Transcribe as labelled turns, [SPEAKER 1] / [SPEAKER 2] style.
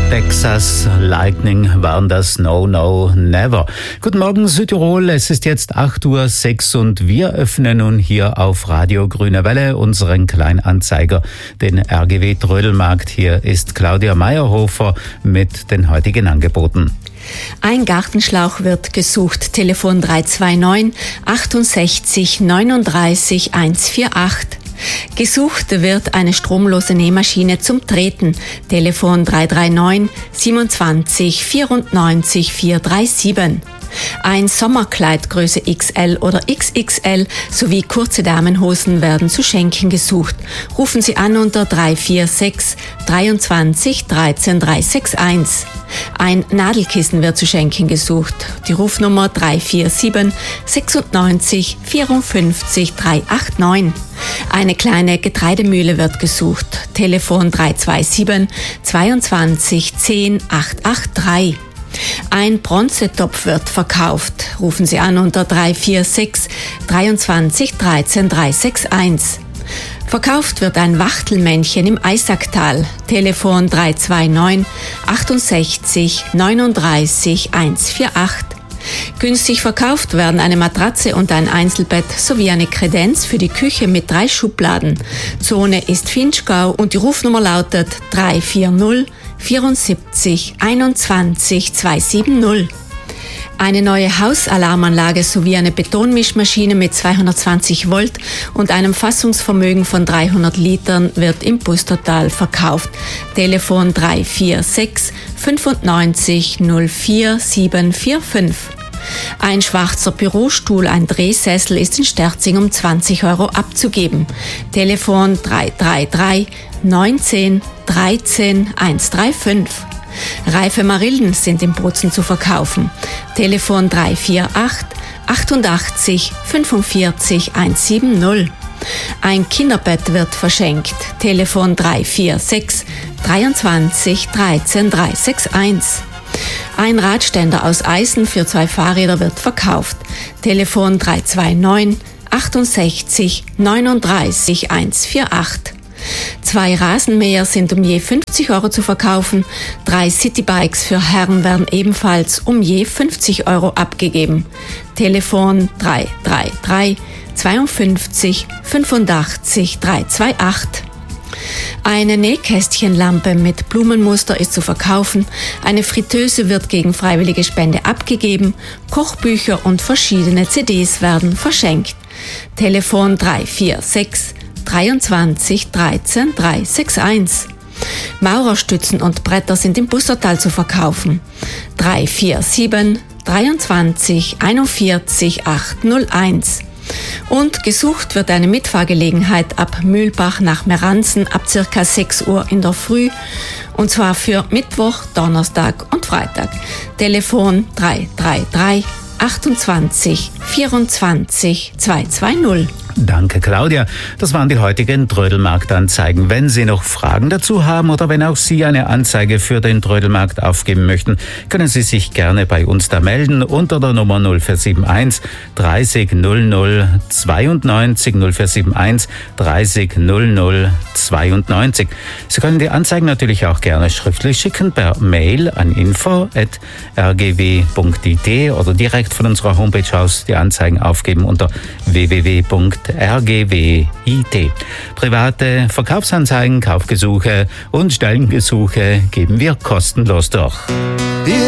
[SPEAKER 1] Texas Lightning waren das No, No, Never. Guten Morgen Südtirol, es ist jetzt 8:06 Uhr und wir öffnen nun hier auf Radio Grüne Welle unseren Kleinanzeiger, den RGW Trödelmarkt. Hier ist Claudia Meyerhofer mit den heutigen Angeboten.
[SPEAKER 2] Ein Gartenschlauch wird gesucht. Telefon 329 68 39 148. Gesucht wird eine stromlose Nähmaschine zum Treten. Telefon 339 27 94 437. Ein Sommerkleid Größe XL oder XXL sowie kurze Damenhosen werden zu schenken gesucht. Rufen Sie an unter 346 23 13 361. Ein Nadelkissen wird zu schenken gesucht. Die Rufnummer 347 96 54 389. Eine kleine Getreidemühle wird gesucht. Telefon 327 22 10 883. Ein Bronzetopf wird verkauft. Rufen Sie an unter 346 23 13 361. Verkauft wird ein Wachtelmännchen im Eisacktal. Telefon 329 68 39 148. Günstig verkauft werden eine Matratze und ein Einzelbett sowie eine Kredenz für die Küche mit 3 Schubladen. Zone ist Vinschgau und die Rufnummer lautet 340 74 21 270. Eine neue Hausalarmanlage sowie eine Betonmischmaschine mit 220 Volt und einem Fassungsvermögen von 300 Litern wird im Pustertal verkauft. Telefon 346 95 04 745. Ein schwarzer Bürostuhl, ein Drehsessel ist in Sterzing um 20 € abzugeben. Telefon 333 19 13 135. Reife Marillen sind in Bozen zu verkaufen. Telefon 348 88 45 170. Ein Kinderbett wird verschenkt. Telefon 346 23 13 361. Ein Radständer aus Eisen für 2 Fahrräder wird verkauft. Telefon 329 68 39 148. 2 Rasenmäher sind um je 50 € zu verkaufen. 3 Citybikes für Herren werden ebenfalls um je 50 € abgegeben. Telefon 333 52 85 328. Eine Nähkästchenlampe mit Blumenmuster ist zu verkaufen. Eine Fritteuse wird gegen freiwillige Spende abgegeben. Kochbücher und verschiedene CDs werden verschenkt. Telefon 346 23 13 361. Maurerstützen und Bretter sind im Pustertal zu verkaufen. 347 23 41 801. Und gesucht wird eine Mitfahrgelegenheit ab Mühlbach nach Meranzen ab ca. 6 Uhr in der Früh. Und zwar für Mittwoch, Donnerstag und Freitag. Telefon 333 28 24 220.
[SPEAKER 1] Danke, Claudia. Das waren die heutigen Trödelmarktanzeigen. Wenn Sie noch Fragen dazu haben oder wenn auch Sie eine Anzeige für den Trödelmarkt aufgeben möchten, können Sie sich gerne bei uns da melden unter der Nummer 0471 30 00 92 0471 30 00 92. Sie können die Anzeigen natürlich auch gerne schriftlich schicken per Mail an info@rgw.it oder direkt von unserer Homepage aus die Anzeigen aufgeben unter www.rgw.it. Private Verkaufsanzeigen, Kaufgesuche und Stellengesuche geben wir kostenlos durch.